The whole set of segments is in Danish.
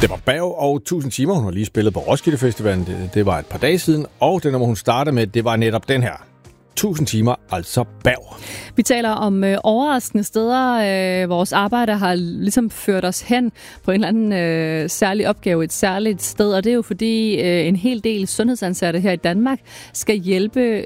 Det var Berg og 1000 timer. Hun har lige spillet på Roskilde Festivalen. Det var et par dage siden. Og det nummer, hun startede med, det var netop den her. 1000 timer, altså Berg. Vi taler om overraskende steder. Vores arbejde har ligesom ført os hen på en eller anden særlig opgave, et særligt sted. Og det er jo fordi en hel del sundhedsansatte her i Danmark skal hjælpe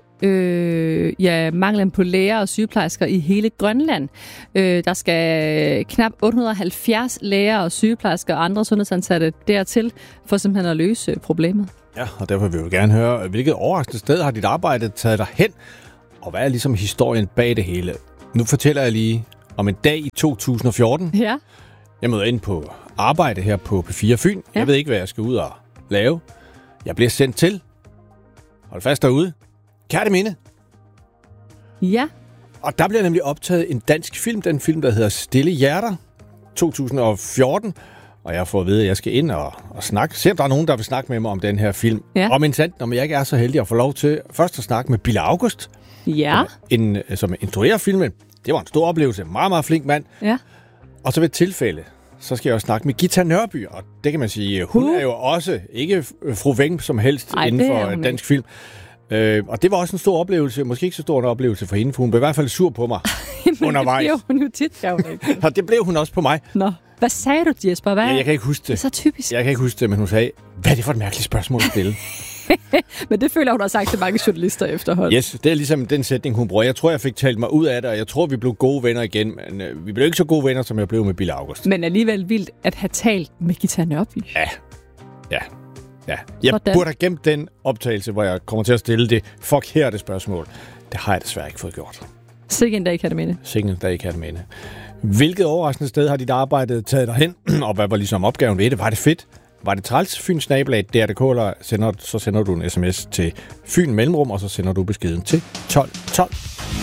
manglen på læger og sygeplejersker i hele Grønland. Der skal knap 870 læger og sygeplejersker og andre sundhedsansatte dertil for simpelthen at løse problemet. Ja, og derfor vil vi gerne høre, hvilket overraskende sted har dit arbejde taget dig hen? Og hvad er ligesom historien bag det hele? Nu fortæller jeg lige om en dag i 2014. Ja. Jeg møder ind på arbejde her på P4 Fyn. Ja. Jeg ved ikke, hvad jeg skal ud og lave. Jeg bliver sendt til. Hold fast derude. Kerteminde. Ja. Og der bliver nemlig optaget en dansk film. Den film, der hedder Stille Hjerter. 2014. Og jeg får at vide, at jeg skal ind og snakke. Se om der er nogen, der vil snakke med mig om den her film. Ja. Og når jeg ikke er så heldig at få lov til først at snakke med Bille August. Ja. Som instruerer filmen. Det var en stor oplevelse. Meget, meget flink mand. Ja. Og så ved et tilfælde, så skal jeg også snakke med Gita Nørby. Og det kan man sige, hun er jo også ikke fru Weng som helst inden for dansk film. Og det var også en stor oplevelse. Måske ikke så stor en oplevelse for hende, for hun blev i hvert fald sur på mig undervejs. Det blev hun jo tit, og det blev hun også på mig. Nå. Hvad sagde du, Jesper? Hvad? Ja, jeg kan ikke huske det. Det er så typisk. Jeg kan ikke huske det, men hun sagde, hvad er det for et mærkeligt spørgsmål at stille? Men det føler hun har sagt til mange journalister efterhånden. Yes, det er ligesom den sætning, hun bruger. Jeg tror, jeg fik talt mig ud af det, og jeg tror, vi blev gode venner igen. Men vi blev ikke så gode venner, som jeg blev med Bille August. Men alligevel vildt at have talt med Gita Nørby. Ja. Jeg burde have gemt den optagelse, hvor jeg kommer til at stille det forkerte spørgsmål. Det har jeg desværre ikke fået gjort. Sikke en dag, Kerteminde. Sikke en dag, Kerteminde. Hvilket overraskende sted har dit arbejde taget dig hen? Og hvad var ligesom opgaven ved det? Var det fedt? Var det træls? Fynsnabelag.dr.dk, eller så sender du en sms til Fyn Mellemrum, og så sender du beskeden til 1212.